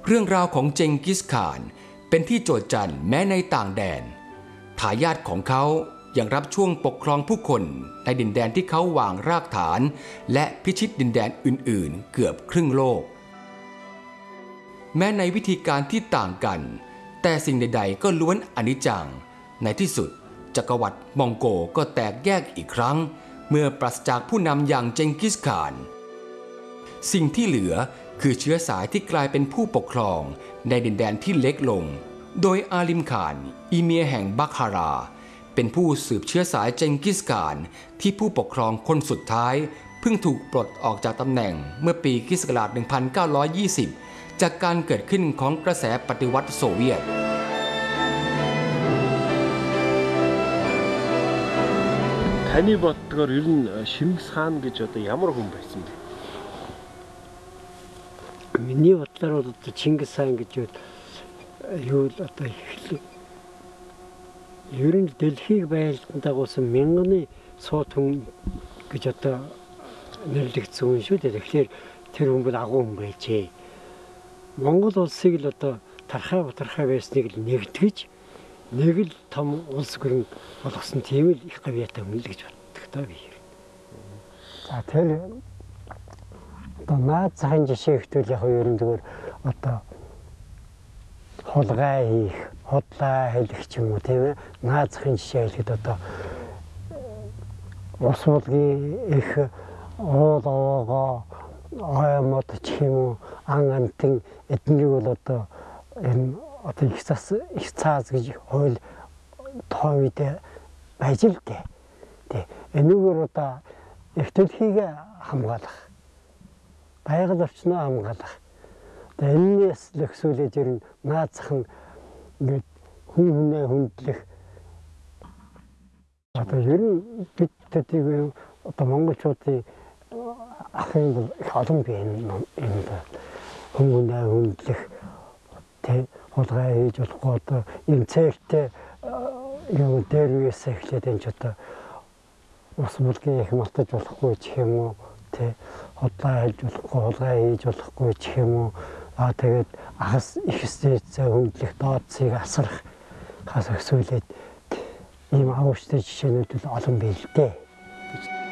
เรื่องราวของเจงกิสข่านเป็นที่โจษจันแม้ในต่างแดนทายาทของเขายังรับช่วงปกครองผู้คนในดินแดนที่เขาวางรากฐานและพิชิตดินแดนอื่นๆเกือบครึ่งโลกแม้ในวิธีการที่ต่างกันแต่สิ่งใดๆก็ล้วนอนิจจังในที่สุดจักรวรรดิมองโกก็แตกแยกอีกครั้งเมื่อปราศจากผู้นำอย่างเจงกิสข่านสิ่งที่เหลือคือเชื้อสายที่กลายเป็นผู้ปกครองในดินแดนที่เล็กลงโดยอาลิมข่านอีเมียแห่งบักฮาราเป็นผู้สืบเชื้อสายเจงกิสข่านที่ผู้ปกครองคนสุดท้ายเพิ่งถูกปลดออกจากตำแหน่งเมื่อปีค.ศ. 1920จากการเกิดขึ้นของกระแสปฏิวัติโซเวียต Таны боддогоор ер нь Шингис хаан гэж одоо ямар хүн байсан бэ? Миний бодлоор одоо Чингис хаан гэж юу л одоо ер нь Дэлхийг байлдан дагуулсан мянганы сууд хүн гэж одоо нэрлэгдсэн хүн шүү дээ. Тэгэхээр тэр хүн бол агуу хүн байжээ. Монгол улсыг л одоо тархай байсныг л нэгтгэж нэг л том улс гүрэн болгосон тийм л их гавьяатай хүн л гэж боддог таа би. За тэр одоо наад захын жишээ ихтэл яг ер нь зүгээр одоо хулгай хийх, худлаа хэлэх ч юм уу тийм ээ. Наад захын жишээ хэлэхэд одоо ус болгын их уул овоогоо аймод ч юм уу ан антын эднийг бол одоо энэ одоо их цаас гэж хууль товид байж л дээ. Тэ энэгээр одоо их төлхийг хамгаалах, байгаль орчноо хамгаалах. Тэ энэс л өсвөлээд ер нь наад зах нь ингээд хүн хүнээ хүндлэх. Одоо ер нь бид тэдийг одоо монголчуудын ахын бол их олон бий энэ хүн хүнээ хүндлэх тэ хулгай хийж болохгүй одоо энэ цэгтэй юу дээр үесээ эхлээд энэ ч одоо ус бүлгийн их мартаж болохгүй ч юм уу тэ худлаа хийж болохгүй хулгай хийж болохгүй ч юм уу тэгээд ахас их стэйцээ хүндлэх дооцыг асрах хас өсвөлээд ийм агууштай жишээнүүд л олон бий л дээ.